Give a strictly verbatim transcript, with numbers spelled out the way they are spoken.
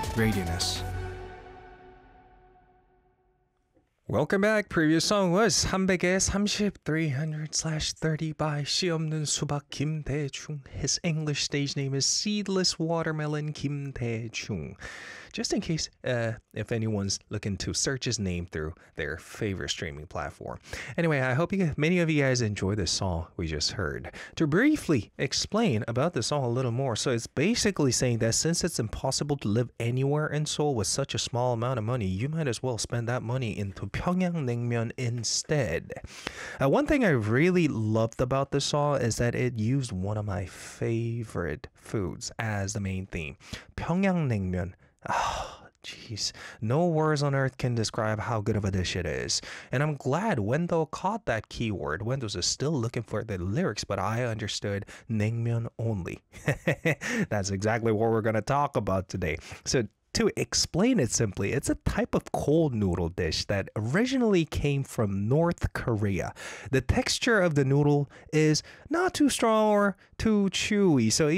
Radius. Welcome back. Previous song was 삼백에 삼십, three hundred slash thirty by 씨 없는 수박 김대중. His English stage name is Seedless Watermelon 김대중. Just in case, uh, if anyone's looking to search his name through their favorite streaming platform. Anyway, I hope you, many of you guys enjoy this song we just heard. To briefly explain about this song a little more, so it's basically saying that since it's impossible to live anywhere in Seoul with such a small amount of money, you might as well spend that money into 평양냉면 instead. Uh, one thing I really loved about this song is that it used one of my favorite foods as the main theme. 평양냉면. Oh, jeez. No words on earth can describe how good of a dish it is. And I'm glad Wendell caught that keyword. Wendell is still looking for the lyrics, but I understood 냉면 only. That's exactly what we're going to talk about today. So to explain it simply, it's a type of cold noodle dish that originally came from North Korea. The texture of the noodle is not too strong or too chewy, so